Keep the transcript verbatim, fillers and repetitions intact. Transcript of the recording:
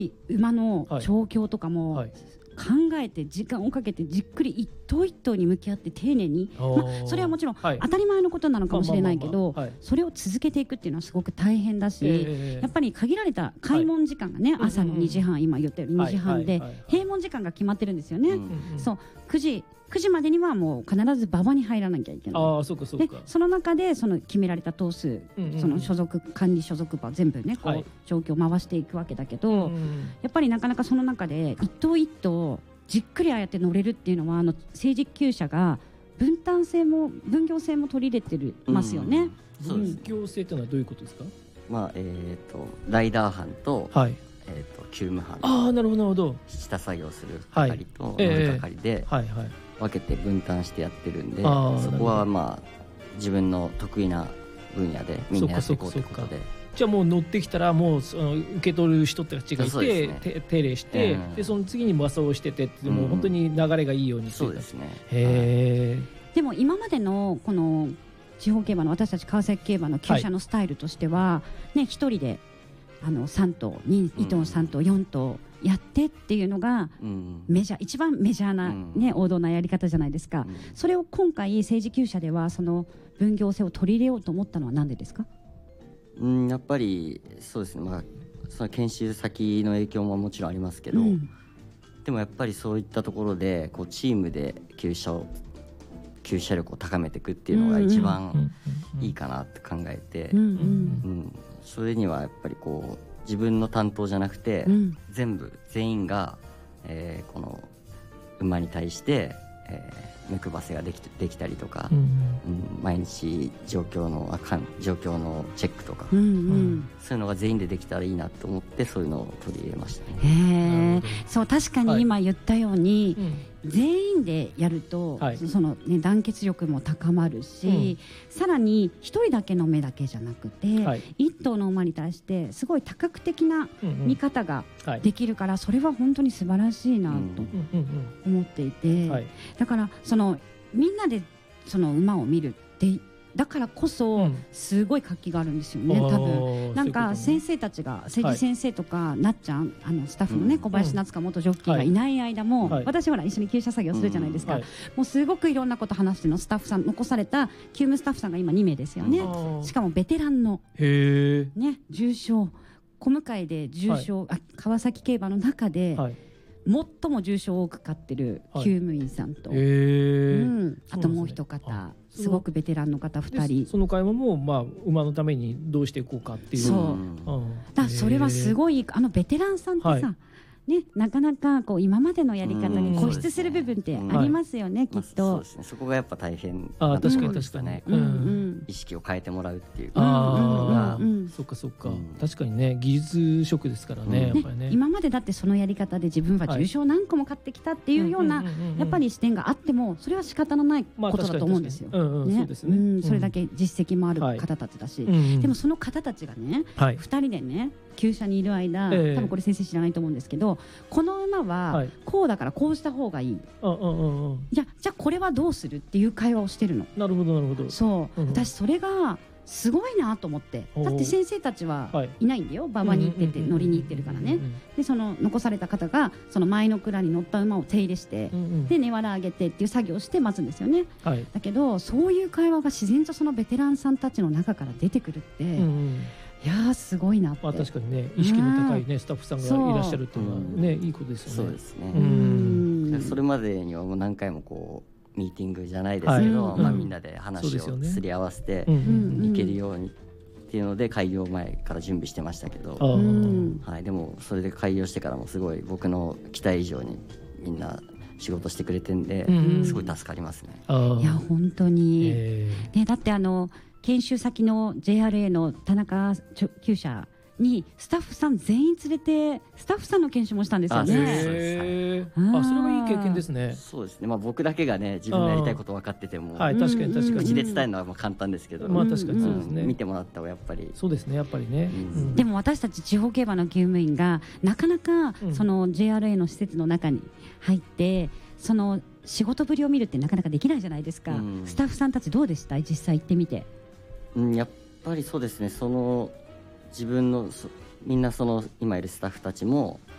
馬の調教とかも、はいはい、考えて時間をかけてじっくり一頭一頭に向き合って丁寧に、まあ、それはもちろん当たり前のことなのかもしれないけど、それを続けていくっていうのはすごく大変だし、えー、やっぱり限られた開門時間がね、はい、朝のにじはん、今言ったようににじはんで閉門時間が決まってるんですよね、うんうん、そうくじくじまでにはもう必ず馬場に入らなきゃいけない。あ、そうかそうか。でその中でその決められた頭数、うんうん、その所属管理所属馬全部ねこう、はい、状況を回していくわけだけど、うんうん、やっぱりなかなかその中で一頭一頭じっくりああやって乗れるっていうのはあの成熟厩舎が分担性も分業性も取り入れてるますよね、 うん、 分業性ってのはどういうことですか？ まあえー、とライダー班と、はいえー、と厩務班、 ああなるほどなるほど、 下作業する係と乗る係で、はいえーはいはい、分けて分担してやってるんで、そこはまあ自分の得意な分野でみんなやっていこうということで。 じゃあもう乗ってきたらもうその受け取る人たちがいて、ね、手手入れして、うん、でその次に馬装をしててって、うん、もう本当に流れがいいようにそうですね。 へー。でも今までのこの地方競馬の私たち川崎競馬の厩舎のスタイルとしては、はい、ね、一人であのさん頭に頭さん頭よん頭やってっていうのがメジャー、一番メジャーな、ね、王道なやり方じゃないですか、うん、それを今回政治厩舎ではその分業制を取り入れようと思ったのは何でですか？ うん、やっぱりそうですね、まあ、その研修先の影響ももちろんありますけど、うん、でもやっぱりそういったところでこうチームで厩舎を厩舎力を高めていくっていうのが一番いいかなって考えて、うんうんうん、それにはやっぱりこう自分の担当じゃなくて、うん、全部全員が、えー、この馬に対して、えー目配せができ、できたりとか、うんうん、毎日状況のあかん状況のチェックとか、うんうん、そういうのが全員でできたらいいなと思ってそういうのを取り入れましたね。へー、そう確かに今言ったように、はい、全員でやると、はい、そのね、団結力も高まるし、うん、さらに一人だけの目だけじゃなくて、はい、一頭の馬に対してすごい多角的な見方ができるから、うんうん、それは本当に素晴らしいなと思っていて、うんうんうんはい、だからそのみんなでその馬を見るってだからこそすごい活気があるんですよね、うん、多分なんか先生たちが政治先生とか、はい、なっちゃんあのスタッフのね、うん、小林夏香元ジョッキーがいない間も、はい、私ほら一緒に厩舎作業するじゃないですか、うんはい、もうすごくいろんなこと話してのスタッフさん残された厩務スタッフさんが今にめいですよね、うん、しかもベテランの、 へー、 ね、重賞小向で重賞、はい、あ川崎競馬の中で、はい、最も重賞を多く勝ってる厩務員さんと、はい、うん、あともう一方すごくベテランの方ふたり、 その会話も、まあ、馬のためにどうしていこうかっていう、 そう、うん、だそれはすごいあのベテランさんってさ、はいね、なかなかこう今までのやり方に固執する部分ってありますよね、きっと、 そうですね、そこがやっぱ大変なところでしたね、うんうん、意識を変えてもらうっていうあ、うんうんうん、そっかそっか、うん、確かにね技術職ですからね、うん、やっぱりね、 今までだってそのやり方で自分は重賞何個も買ってきたっていうようなやっぱり視点があってもそれは仕方のないことだと思うんですよ、それだけ実績もある方たちだし、はい、でもその方たちがね、はい、ふたりでね厩舎にいる間、えー、多分これ先生知らないと思うんですけど、この馬はこうだからこうした方がいい、はい、じゃじゃあこれはどうするっていう会話をしてるの。 なるほどなるほど。 そう、うん、私それがすごいなと思って、だって先生たちはいないんだよ、馬場に行ってて乗りに行ってるからね。でその残された方がその前の蔵に乗った馬を手入れして、うんうん、で根腹上げてっていう作業をして待つんですよね、はい、だけどそういう会話が自然とそのベテランさんたちの中から出てくるって、うんうん、いやーすごいなって、 まあ、確かにね意識の高い、ね、スタッフさんがいらっしゃるっていうのは、ね、いいことですよね。 そうですね、うんそれまでにはもう何回もこうミーティングじゃないですけど、はいまあ、みんなで話をすり合わせていけるようにっていうので開業前から準備してましたけど、はい、でもそれで開業してからもすごい僕の期待以上にみんな仕事してくれてんで、うん、すごい助かりますね。 いや本当に、えーね、だってあの研修先の ジェイアールエー の田中厩舎にスタッフさん全員連れてスタッフさんの研修もしたんですよね。 へー、あそれはいい経験ですね。 そうですね、まあ、僕だけがね自分のやりたいこと分かってても、 はい、確かに確かに口で伝えるのはまあ簡単ですけど、 まあ確かにそうですね、 うん、見てもらった方がやっぱりそうですねやっぱりね、 うん、でも私たち地方競馬の厩務員がなかなかその ジェイアールエー の施設の中に入ってその仕事ぶりを見るってなかなかできないじゃないですか、うん、スタッフさんたちどうでした？実際行ってみて。 うん、やっぱりそうですね、その自分のみんなその今いるスタッフたちも